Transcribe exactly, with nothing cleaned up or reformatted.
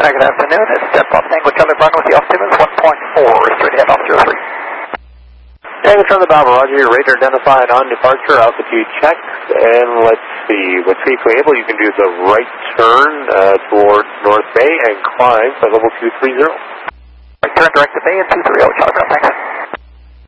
good afternoon. It's Jet Bob Tango Charlie Bravo with the altimeter one point four, straight ahead off zero three. Tango Charlie Bravo, Roger, your radar identified on departure, altitude check, and let's see, with safely able, you can do the right turn uh, towards North Bay and climb for level two three zero. Right turn direct to Bay and two three zero, Charlie Bravo, thanks.